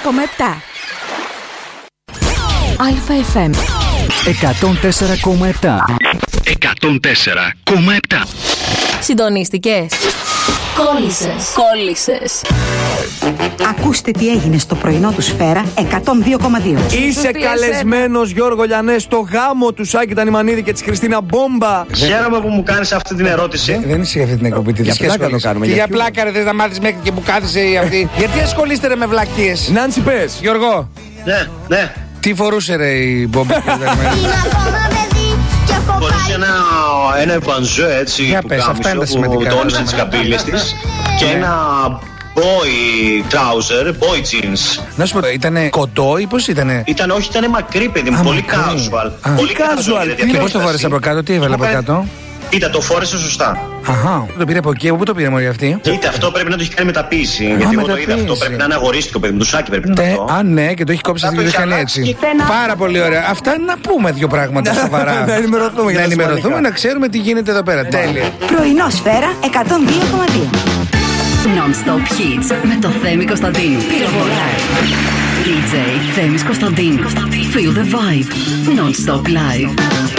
ΑΕΦΜ 104,7. 104,7. Συντονίστηκες? Κόλλησες. Ακούστε τι έγινε στο πρωινό του Σφαίρα 102,2. Είσαι καλεσμένος, Γιώργο Λιανέ, στο γάμο του Σάκη Τανιμανίδη και της Χριστίνα Μπόμπα. Χαίρομαι που μου κάνεις αυτή την ερώτηση. Δεν είσαι για αυτή την εκπομπή. Για πλάκα το κάνουμε. Και για πλάκα ρε, θες να μάθεις μέχρι και που κάθισε αυτή. Γιατί ασχολείστε ρε με βλακίες? Νάντσι, πες. Γιώργο. Ναι. Τι φορούσε ρε η Μπόμπα? Φορούσε ένα εμφανζό έτσι που κάμισο που τόνισε τις καμπύλες της και ένα boy trouser, boy jeans. Να σου πω, ήτανε κοντό ή πώς ήτανε? Όχι, ήτανε μακρύ παιδί μου, πολύ casual. Πολύ casual. Και πώς το φόρεσε από κάτω, τι έβαλε από κάτω? Κοίτα, το φόρεσε σωστά. Αχα, το πήρε από εκεί, από πού το πήρε μόλι αυτή? Κοίτα, αυτό πρέπει να το έχει κάνει μεταποίηση. Γιατί εγώ το είδα, αυτό πρέπει να είναι αγορίστικο παιδί μου, του Σάκη πρέπει να είναι αυτό. Α, ναι, και το έχει κόψει και το έχει κάνει έτσι. Πάρα πολύ ωραία. Αυτά να πούμε δύο πράγματα σοβαρά. Να ενημερωθούμε, να ξέρουμε τι γίνεται εδώ πέρα. Τέλεια. Πρωινό Σφαίρα 102,2. Non-stop hits με το Θέμη Κωνσταντίνου. Πυροβολάει. DJ Θέμης Κωνσταντίνου. Feel the vibe. Non-stop live.